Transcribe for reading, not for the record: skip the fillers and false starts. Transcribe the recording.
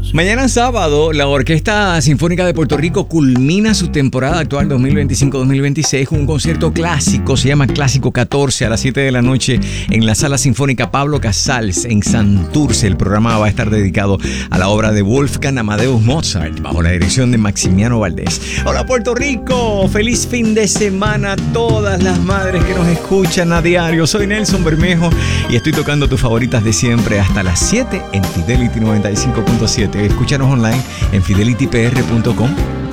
Mañana sábado, la Orquesta Sinfónica de Puerto Rico culmina su temporada actual 2025-2026 con un concierto clásico, se llama Clásico 14, a las 7 de la noche en la Sala Sinfónica Pablo Casals en Santurce. El programa va a estar dedicado a la obra de Wolfgang Amadeus Mozart, bajo la dirección de Maximiano Valdés. Hola Puerto Rico, feliz fin de semana a todas las madres que nos escuchan a diario. Soy Nelson Bermejo y estoy tocando tus favoritas de siempre hasta las 7 en Fidelity 95.7. Escúchanos online en fidelitypr.com.